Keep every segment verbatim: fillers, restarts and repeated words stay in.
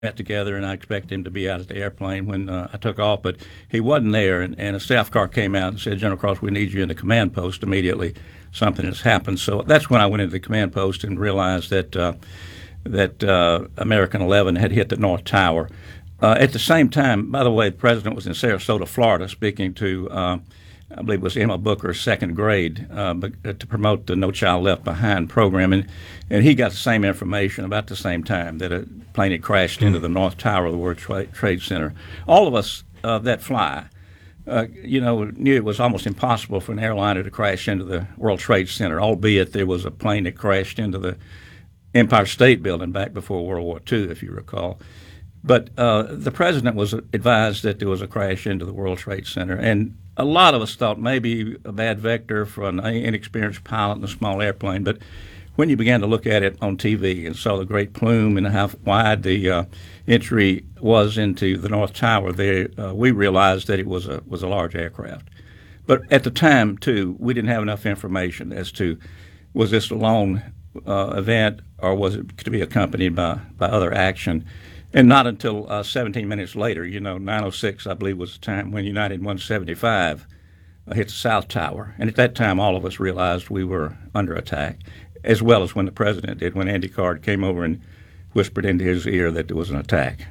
met together, and I expected him to be out at the airplane when uh, I took off, but he wasn't there. And, and a staff car came out and said, "General Cross, we need you in the command post immediately. Something has happened." So that's when I went into the command post and realized that uh, that uh, American eleven had hit the North Tower. Uh, at the same time, by the way, the president was in Sarasota, Florida, speaking to, uh, I believe it was Emma Booker's second grade, uh, to promote the No Child Left Behind program. And, and he got the same information about the same time, that a plane had crashed mm. into the North Tower of the World Tra- Trade Center. All of us uh, that fly, uh, you know, knew it was almost impossible for an airliner to crash into the World Trade Center, albeit there was a plane that crashed into the Empire State Building back before World War Two, if you recall. But uh, the president was advised that there was a crash into the World Trade Center, and a lot of us thought maybe a bad vector for an inexperienced pilot in a small airplane. But when you began to look at it on T V and saw the great plume and how wide the uh, entry was into the North Tower, there uh, we realized that it was a was a large aircraft. But at the time, too, we didn't have enough information as to was this a lone uh, event or was it to be accompanied by, by other action. And not until uh, seventeen minutes later, you know, nine oh six, I believe, was the time when United one seventy-five uh, hit the South Tower. And at that time, all of us realized we were under attack, as well as when the president did, when Andy Card came over and whispered into his ear that there was an attack.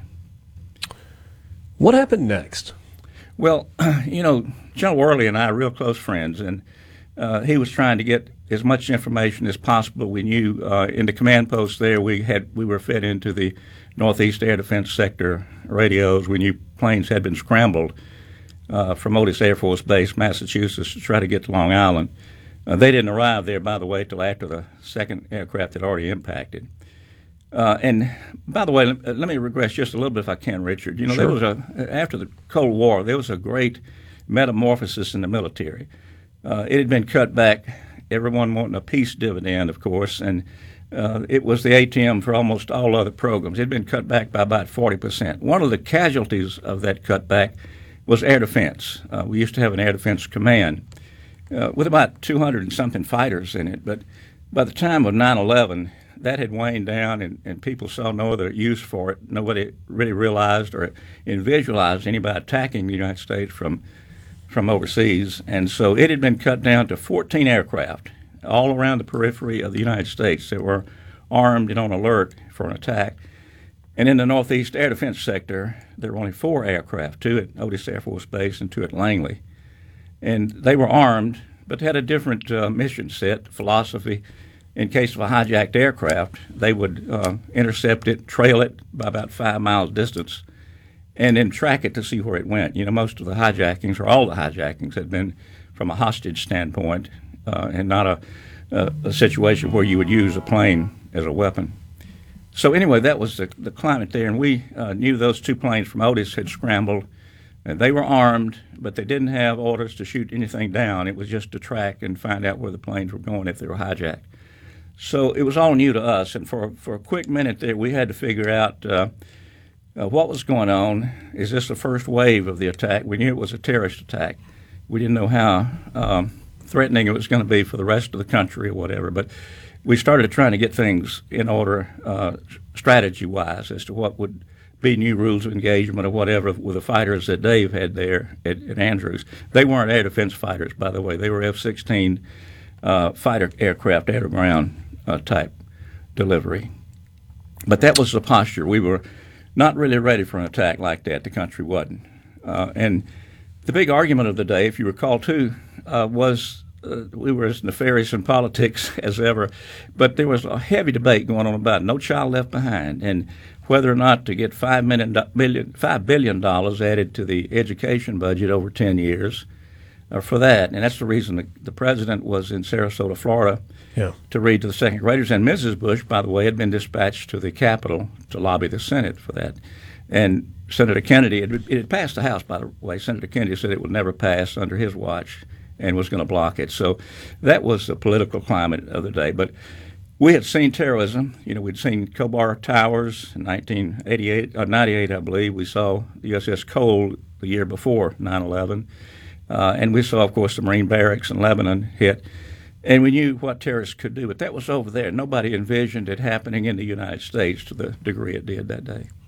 What happened next? Well, you know, General Worley and I are real close friends, and uh, he was trying to get as much information as possible. We knew uh, in the command post there, we had we were fed into the Northeast Air Defense Sector radios. We knew planes had been scrambled uh, from Otis Air Force Base, Massachusetts, to try to get to Long Island. Uh, they didn't arrive there, by the way, till after the second aircraft had already impacted. Uh, and by the way, let, let me regress just a little bit if I can, Richard. You know, sure. there was a after the Cold War, there was a great metamorphosis in the military. Uh, it had been cut back. Everyone wanting a peace dividend, of course, and Uh, it was the A T M for almost all other programs. It had been cut back by about forty percent. One of the casualties of that cutback was air defense. Uh, we used to have an air defense command uh, with about two hundred and something fighters in it. But by the time of nine eleven, that had waned down, and, and people saw no other use for it. Nobody really realized or visualized anybody attacking the United States from, from overseas. And so it had been cut down to fourteen aircraft all around the periphery of the United States that were armed and on alert for an attack. And in the Northeast Air Defense Sector, there were only four aircraft, two at Otis Air Force Base and two at Langley. And they were armed, but they had a different uh, mission set, philosophy. In case of a hijacked aircraft, they would uh, intercept it, trail it by about five miles distance, and then track it to see where it went. You know, most of the hijackings, or all the hijackings, had been from a hostage standpoint, Uh, and not a, a, a situation where you would use a plane as a weapon. So anyway, that was the, the climate there, and we uh, knew those two planes from Otis had scrambled, and they were armed, but they didn't have orders to shoot anything down. It was just to track and find out where the planes were going if they were hijacked. So it was all new to us, and for, for a quick minute there, we had to figure out uh, uh, what was going on. Is this the first wave of the attack? We knew it was a terrorist attack. We didn't know how um, threatening it was going to be for the rest of the country or whatever. But we started trying to get things in order uh, strategy-wise as to what would be new rules of engagement or whatever with the fighters that Dave had there at, at Andrews. They weren't air defense fighters, by the way. They were F sixteen uh, fighter aircraft, air-to-ground uh, type delivery. But that was the posture. We were not really ready for an attack like that. The country wasn't. Uh, and the big argument of the day, if you recall, too, uh, was uh, we were as nefarious in politics as ever, but there was a heavy debate going on about No Child Left Behind and whether or not to get five million, billion, five billion dollars added to the education budget over ten years uh, for that. And that's the reason the, the president was in Sarasota, Florida, yeah. to read to the second graders. And Missus Bush, by the way, had been dispatched to the Capitol to lobby the Senate for that. And Senator Kennedy, it, it had passed the House, by the way. Senator Kennedy said it would never pass under his watch and was going to block it. So that was the political climate of the day. But we had seen terrorism. You know, we'd seen Khobar Towers in nineteen eighty-eight, or ninety-eight, I believe. We saw the U S S Cole the year before nine eleven. Uh, and we saw, of course, the Marine barracks in Lebanon hit. And we knew what terrorists could do. But that was over there. Nobody envisioned it happening in the United States to the degree it did that day.